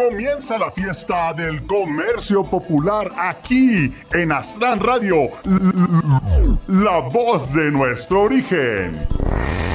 Comienza la fiesta del comercio popular aquí en Aztlán Radio, la voz de nuestro origen.